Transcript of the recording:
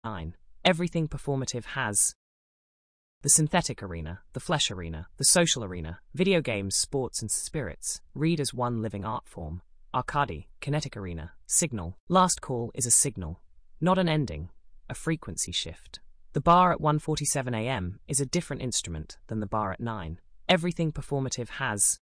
9. Everything performative has the synthetic arena, the flesh arena, the social arena, video games, sports, and spirits, read as one living art form. Arcade, kinetic arena, signal. Last call is a signal, not an ending, a frequency shift. The bar at 1:47 a.m. is a different instrument than the bar at 9. Everything performative has